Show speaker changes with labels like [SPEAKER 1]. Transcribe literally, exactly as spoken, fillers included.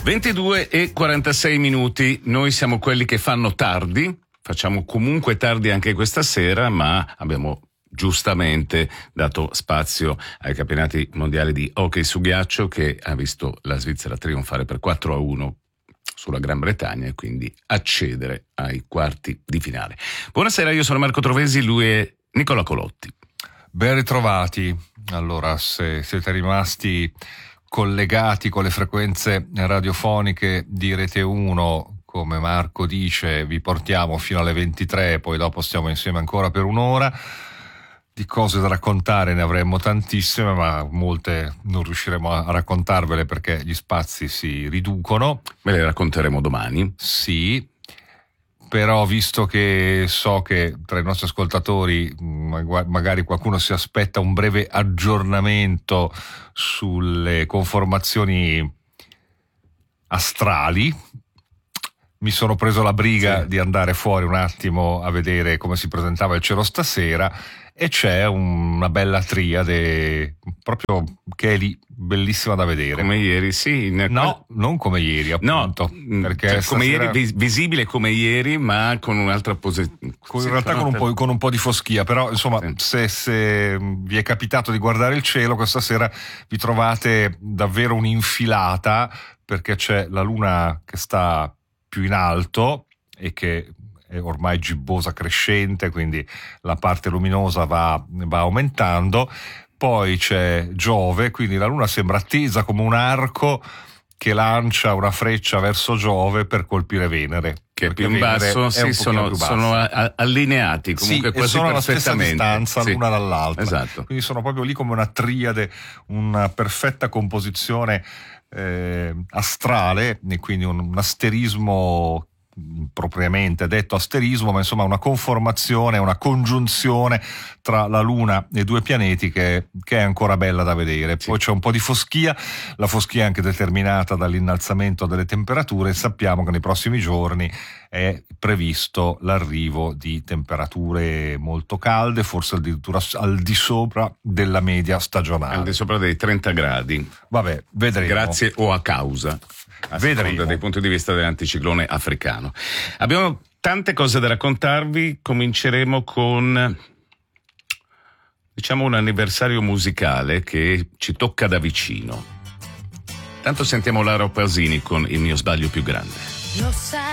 [SPEAKER 1] ventidue e quarantasei minuti, noi siamo quelli che fanno tardi, facciamo comunque tardi anche questa sera, ma abbiamo giustamente dato spazio ai campionati mondiali di hockey su ghiaccio, che ha visto la Svizzera trionfare per quattro a uno sulla Gran Bretagna e quindi accedere ai quarti di finale. Buonasera, io sono Marco Trovesi, lui è Nicola Colotti.
[SPEAKER 2] Ben ritrovati. Allora, se siete rimasti collegati con le frequenze radiofoniche di Rete uno, come Marco dice, vi portiamo fino alle ventitré, poi dopo stiamo insieme ancora per un'ora. Di cose da raccontare ne avremmo tantissime, ma molte non riusciremo a raccontarvele perché gli spazi si riducono.
[SPEAKER 1] Ve le racconteremo domani.
[SPEAKER 2] Sì, però visto che so che tra i nostri ascoltatori magari qualcuno si aspetta un breve aggiornamento sulle conformazioni astrali, mi sono preso la briga sì. di andare fuori un attimo a vedere come si presentava il cielo stasera, e c'è una bella triade proprio che è lì bellissima da vedere.
[SPEAKER 1] Come ieri, sì.
[SPEAKER 2] Nel... No, non come ieri, appunto.
[SPEAKER 1] No, perché cioè, come stasera... ieri, visibile come ieri, ma con un'altra posizione.
[SPEAKER 2] In realtà con un, po', con un po' di foschia, però insomma, sì. se, se vi è capitato di guardare il cielo, questa sera vi trovate davvero un'infilata, perché c'è la luna che sta più in alto e che è ormai gibbosa crescente, quindi la parte luminosa va, va aumentando. Poi c'è Giove, quindi la luna sembra tesa come un arco che lancia una freccia verso Giove per colpire Venere,
[SPEAKER 1] che è più in basso, sì, sono, sono allineati comunque
[SPEAKER 2] sì,
[SPEAKER 1] quasi
[SPEAKER 2] sono alla
[SPEAKER 1] perfettamente,
[SPEAKER 2] stessa distanza
[SPEAKER 1] sì.
[SPEAKER 2] l'una dall'altra,
[SPEAKER 1] esatto.
[SPEAKER 2] Quindi sono proprio lì come una triade, una perfetta composizione eh, astrale, e quindi un, un asterismo propriamente detto asterismo, ma insomma una conformazione, una congiunzione tra la Luna e due pianeti che, che è ancora bella da vedere. Sì. Poi c'è un po' di foschia, la foschia è anche determinata dall'innalzamento delle temperature, e sappiamo che nei prossimi giorni è previsto l'arrivo di temperature molto calde, forse addirittura al di sopra della media stagionale.
[SPEAKER 1] Al di sopra dei trenta gradi.
[SPEAKER 2] Vabbè, vedremo.
[SPEAKER 1] Grazie o a causa. A seconda dei punti di vista dell'anticiclone africano. Abbiamo tante cose da raccontarvi. Cominceremo con, diciamo, un anniversario musicale che ci tocca da vicino. Tanto sentiamo Laura Pausini con Il mio sbaglio più grande.
[SPEAKER 3] Lo sai.